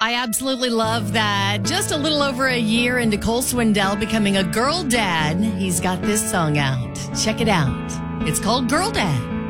I absolutely love that. Just a little over a year into Cole Swindell becoming a girl dad, he's got this song out. Check it out. It's called Girl Dad.